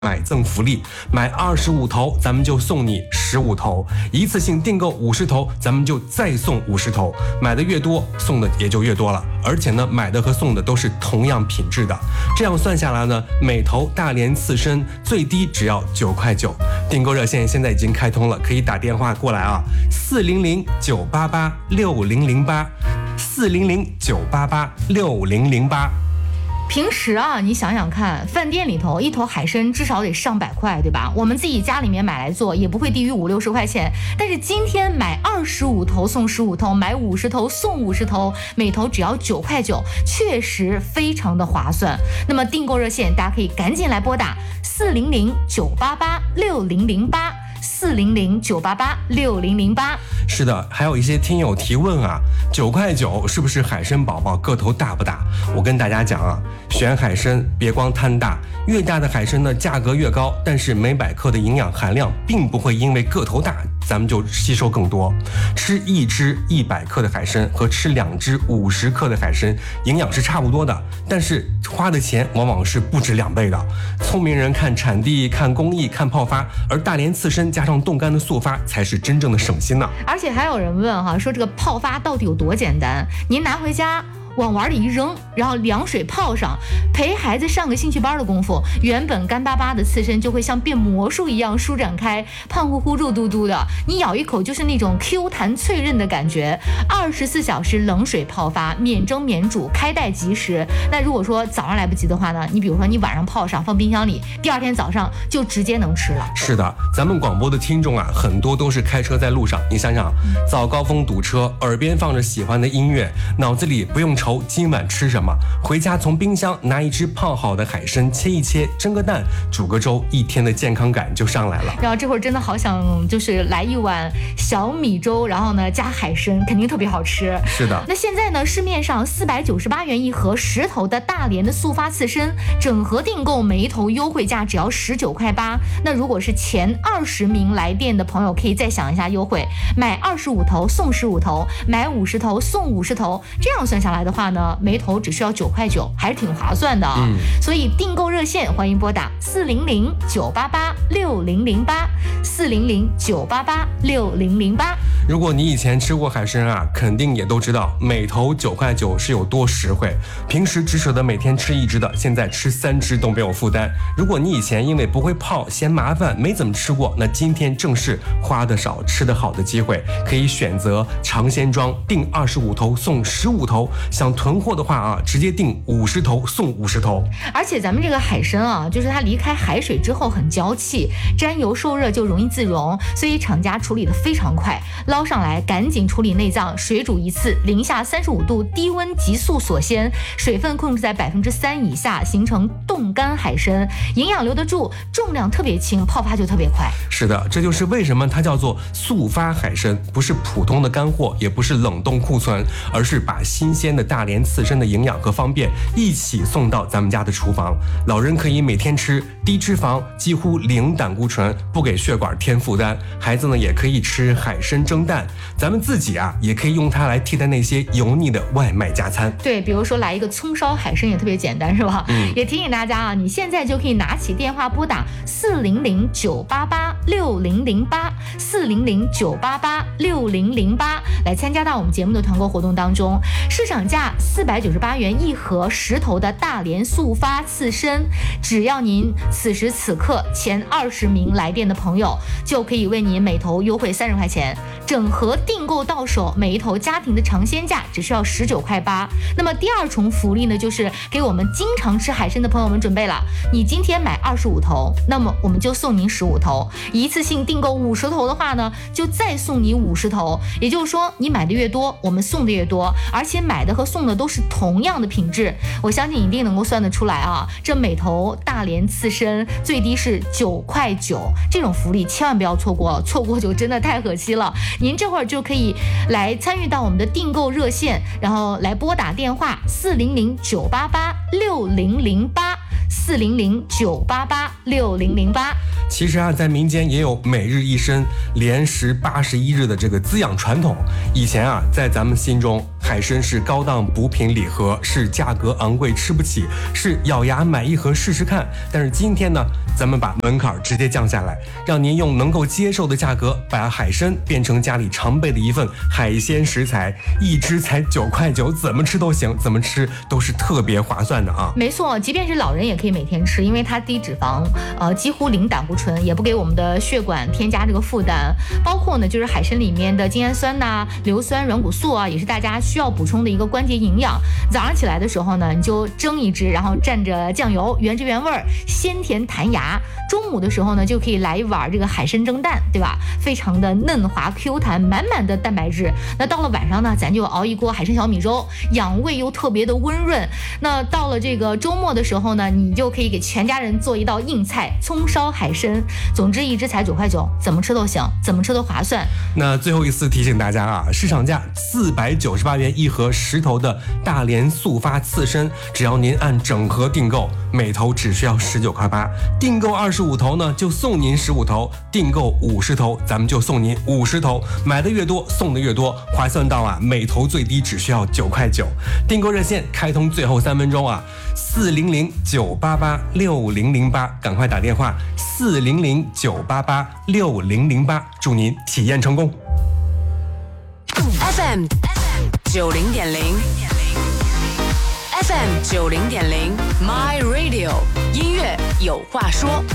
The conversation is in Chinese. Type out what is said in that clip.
买赠福利，买25头咱们就送你15头，一次性订购50头咱们就再送50头，买的越多送的也就越多了，而且呢买的和送的都是同样品质的，这样算下来呢，每头大连刺身最低只要9块9，订购热线现在已经开通了，可以打电话过来啊，400-988-6008，400-988-6008。 平时啊，你想想看，饭店里头一头海参至少得上百块，对吧？我们自己家里面买来做，也不会低于50-60块钱。但是今天买25头送15头，买50头送50头，每头只要9块9，确实非常的划算。那么订购热线，大家可以赶紧来拨打400-988-6008，400-988-6008。 是的，还有一些听友提问啊，9块9是不是海参宝宝个头大不大？我跟大家讲啊，选海参别光贪大，越大的海参呢价格越高，但是每百克的营养含量并不会因为个头大咱们就吸收更多。吃1只100克的海参和吃2只50克的海参营养是差不多的，但是花的钱往往是不止2倍的。聪明人看产地、看工艺、看泡发，而大连刺参加上冻干的速发才是真正的省心呢。 而且还有人问哈，说这个泡发到底有多简单？您拿回家往碗里一扔，然后凉水泡上，陪孩子上个兴趣班的功夫，原本干巴巴的刺身就会像变魔术一样舒展开，胖乎乎肉嘟嘟的，你咬一口就是那种 Q 弹脆韧的感觉。24小时冷水泡发，免蒸免煮，开袋即食。那如果说早上来不及的话呢，你比如说你晚上泡上放冰箱里，第二天早上就直接能吃了。 是的，咱们广播的听众啊，很多都是开车在路上，你想想，早高峰堵车，耳边放着喜欢的音乐，脑子里不用愁今晚吃什么，回家从冰箱拿一只泡好的海参切一切，蒸个蛋，煮个粥，一天的健康感就上来了。 然后这会儿真的好想就是来一碗小米粥，然后呢加海参，肯定特别好吃。 是的。 那现在呢，市面上498元一盒10头的大连的速发刺参，整盒订购每一头优惠价只要19块8。那如果是前20名来电的朋友，可以再想一下优惠，买25头送15头，买50头送50头，这样算下来的话呢，每头只需要9块9，还是挺划算的啊。所以订购热线欢迎拨打400-988-6008，400-988-6008。 如果你以前吃过海参啊，肯定也都知道每头9块9是有多实惠。平时只舍得每天吃1只的，现在吃3只都没有负担。如果你以前因为不会泡嫌麻烦没怎么吃过，那今天正是花得少吃得好的机会，可以选择尝鲜装，订25头送15头，想囤货的话啊，直接订50头送50头。 而且咱们这个海参啊，就是它离开海水之后很娇气，沾油受热就容易自溶，所以厂家处理的非常快，捞上来赶紧处理内脏，水煮一次，零下35度低温急速锁鲜，水分控制在3%以下，形成冻干海参，营养留得住，重量特别轻，泡发就特别快。 是的，这就是为什么它叫做速发海参，不是普通的干货，也不是冷冻库存，而是把新鲜的大连刺参的营养和方便一起送到咱们家的厨房。老人可以每天吃，低脂肪，几乎零胆固醇，不给血管添负担。孩子呢也可以吃海参蒸蛋，咱们自己啊也可以用它来替代那些油腻的外卖加餐。 对，比如说来一个葱烧海参也特别简单，是吧？也提醒大家啊，你现在就可以拿起电话拨打400-988-6008，400-988-6008来参加到我们节目的团购活动当中。市场价498元一盒10头的大连速发刺参，只要您此时此刻前20名来电的朋友，就可以为您每头优惠30块钱，整盒订购到手，每一头家庭的尝鲜价只需要19块8。那么第二重福利呢，就是给我们经常吃海参的朋友们准备了，你今天买25头，那么我们就送您15头，一次性订购50头的话呢，就再送你50头。也就是说，你买的越多，我们送的越多，而且买的和送的都是同样的品质。我相信你一定能够算得出来啊，这每头大连刺参最低是9块9，这种福利千万不要错过，错过就真的太可惜了。您这会儿就可以来参与到我们的订购热线，然后来拨打电话400-988-6008，400-988-6008。 其实啊，在民间也有每日一参连食81日的这个滋养传统。以前啊，在咱们心中，海海参是高档补品礼盒，是价格昂贵吃不起，是咬牙买一盒试试看。但是今天呢，咱们把门槛直接降下来，让您用能够接受的价格把海参变成家里常备的一份海鲜食材，一只才9块9，怎么吃都行，怎么吃都是特别划算的啊！ 没错，即便是老人也可以每天吃，因为它低脂肪，几乎零胆固醇，也不给我们的血管添加这个负担。包括呢，就是海参里面的精氨酸呐、硫酸、软骨素啊，也是大家需要补充的一个关节营养。早上起来的时候呢，你就蒸一只，然后蘸着酱油，原汁原味，鲜甜弹牙。中午的时候呢，就可以来一碗这个海参蒸蛋，对吧？非常的嫩滑 Q 弹，满满的蛋白质。那到了晚上呢，咱就熬一锅海参小米粥，养胃又特别的温润。那到了这个周末的时候呢，你就可以给全家人做一道硬菜，葱烧海参。总之一只才9块9，怎么吃都行，怎么吃都划算。 那最后一次提醒大家啊，市场价498元一盒10头的大连速发刺身，只要您按整盒订购，每头只需要19块8，订购25头呢就送您15头，订购50头咱们就送您50头，买的越多送的越多，划算到啊每头最低只需要9块9。订购热线开通最后3分钟啊，400-988-6008，赶快打电话400-988-6008，祝您体验成功。 FM 90.0 FM 90.0 My Radio 音乐有话说。